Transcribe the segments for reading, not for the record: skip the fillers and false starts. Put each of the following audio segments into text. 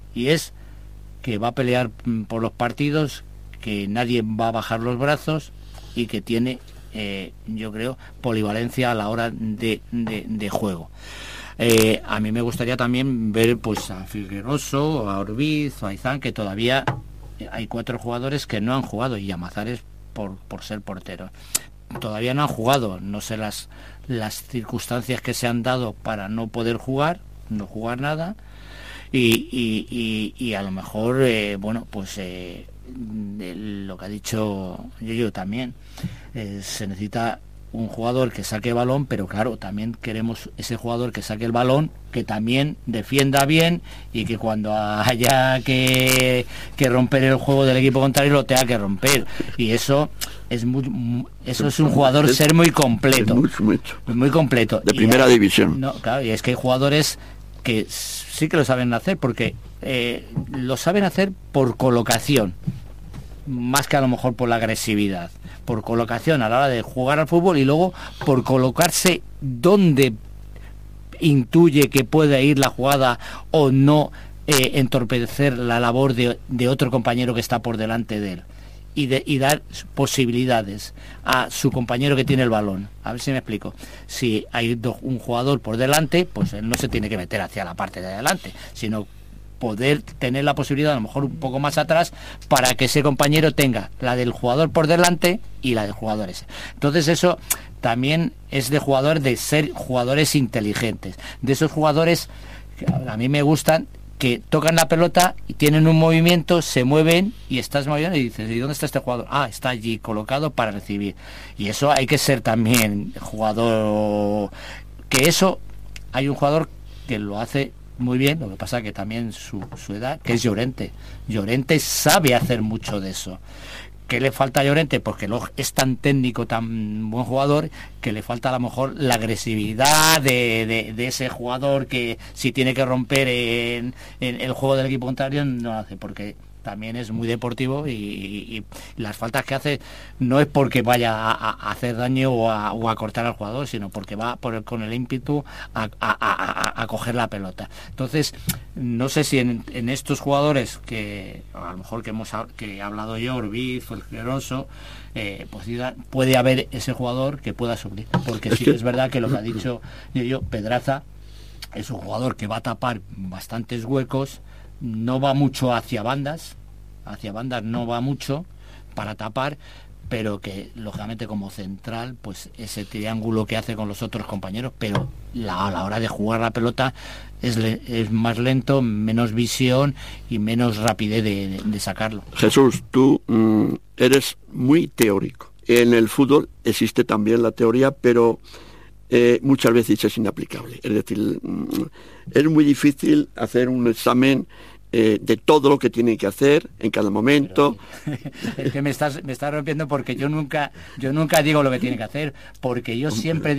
y es que va a pelear por los partidos, que nadie va a bajar los brazos y que tiene, yo creo, polivalencia a la hora de juego. A mí me gustaría también ver pues a Figueroso, a Orbiz, a Aizán, que todavía hay 4 jugadores que no han jugado, y a Mazares por ser portero. Todavía no han jugado, no sé las circunstancias que se han dado para no poder jugar, no jugar nada, y a lo mejor, bueno, pues lo que ha dicho yo también, se necesita un jugador que saque balón, pero claro, también queremos ese jugador que saque el balón, que también defienda bien, y que cuando haya que romper el juego del equipo contrario lo tenga que romper, y eso es un jugador ser muy completo, muy completo, de primera división. No, claro, y es que hay jugadores que sí que lo saben hacer, porque lo saben hacer por colocación, más que a lo mejor por la agresividad, por colocación a la hora de jugar al fútbol, y luego por colocarse donde intuye que puede ir la jugada o no entorpecer la labor de otro compañero que está por delante de él, y dar posibilidades a su compañero que tiene el balón. A ver si me explico. Si hay un jugador por delante, pues él no se tiene que meter hacia la parte de adelante, sino poder tener la posibilidad, a lo mejor un poco más atrás, para que ese compañero tenga la del jugador por delante y la del jugador ese. Entonces eso también es de jugador, de ser jugadores inteligentes, de esos jugadores que a mí me gustan, que tocan la pelota y tienen un movimiento, se mueven, y estás moviendo y dices, ¿y dónde está este jugador? Ah, está allí colocado para recibir. Y eso hay que ser también jugador, que eso hay un jugador que lo hace muy bien, lo que pasa que también su edad, que es Llorente. Llorente sabe hacer mucho de eso. ¿Qué le falta a Llorente? Porque es tan técnico, tan buen jugador, que le falta a lo mejor la agresividad de ese jugador, que si tiene que romper en el juego del equipo contrario no lo hace, porque también es muy deportivo, y las faltas que hace no es porque vaya a hacer daño o a cortar al jugador, sino porque va con el ímpetu a coger la pelota. Entonces, no sé si en estos jugadores que a lo mejor que he hablado yo, Orbiz, Figueroso, pues puede haber ese jugador que pueda suplir, porque sí que es verdad que lo que ha dicho yo, Pedraza es un jugador que va a tapar bastantes huecos, no va mucho hacia bandas no va mucho para tapar, pero que lógicamente como central, pues ese triángulo que hace con los otros compañeros, pero a la hora de jugar la pelota es más lento, menos visión y menos rapidez de sacarlo. Jesús, tú eres muy teórico. En el fútbol existe también la teoría, pero muchas veces es inaplicable. Es decir, es muy difícil hacer un examen de todo lo que tienen que hacer en cada momento. Es que me estás rompiendo, porque yo nunca digo lo que tienen que hacer, porque yo siempre he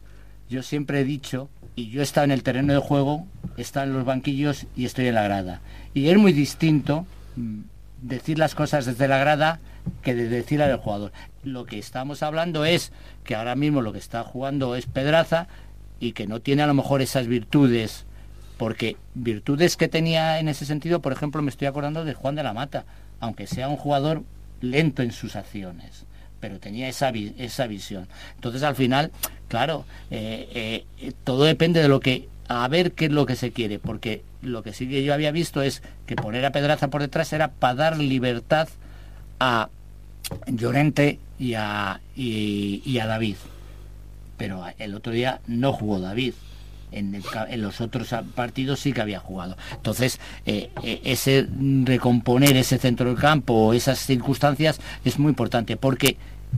dicho, y yo he estado en el terreno de juego, he estado en los banquillos y estoy en la grada, y es muy distinto decir las cosas desde la grada que de decir al jugador. Lo que estamos hablando es que ahora mismo lo que está jugando es Pedraza, y que no tiene a lo mejor esas virtudes, porque virtudes que tenía en ese sentido, por ejemplo, me estoy acordando de Juan de la Mata, aunque sea un jugador lento en sus acciones, pero tenía esa visión. Entonces, al final, claro, todo depende de a ver qué es lo que se quiere, porque lo que sí que yo había visto es que poner a Pedraza por detrás era para dar libertad a Llorente y a David, pero el otro día no jugó David. En los otros partidos sí que había jugado. Entonces, ese recomponer ese centro del campo, esas circunstancias, es muy importante, porque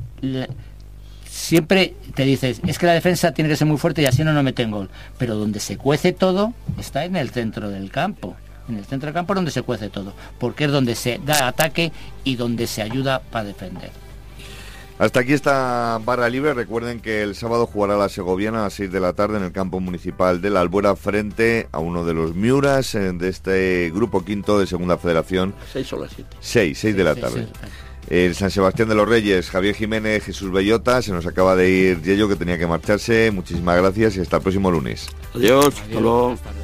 siempre te dices, es que la defensa tiene que ser muy fuerte y así no meten gol, pero donde se cuece todo está en el centro del campo. En el centro del campo es donde se cuece todo, porque es donde se da ataque y donde se ayuda para defender. Hasta aquí esta barra libre. Recuerden que el sábado jugará la Segoviana a las 6 de la tarde en el campo municipal de la Albuera, frente a uno de los Miuras de este grupo quinto de Segunda Federación. 6 o las 7. 6 de la tarde. El San Sebastián de los Reyes, Javier Jiménez, Jesús Bellota. Se nos acaba de ir Yello, que tenía que marcharse. Muchísimas gracias y hasta el próximo lunes. Adiós. Hasta luego.